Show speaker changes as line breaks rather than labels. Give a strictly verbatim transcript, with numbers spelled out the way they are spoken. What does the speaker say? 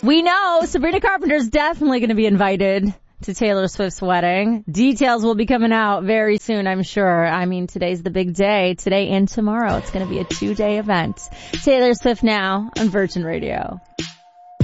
We know Sabrina Carpenter's definitely going to be invited to Taylor Swift's wedding. Details will be coming out very soon, I'm sure. I mean, today's the big day. Today and tomorrow. It's going to be a two-day event. Taylor Swift now on Virgin Radio.